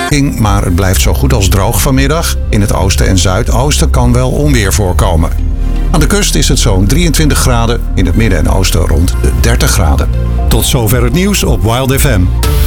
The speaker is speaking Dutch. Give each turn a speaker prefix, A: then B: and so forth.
A: Maar het blijft zo goed als droog vanmiddag. In het oosten en zuidoosten kan wel onweer voorkomen. Aan de kust is het zo'n 23 graden. In het midden en oosten rond de 30 graden.
B: Tot zover het nieuws op Wild FM.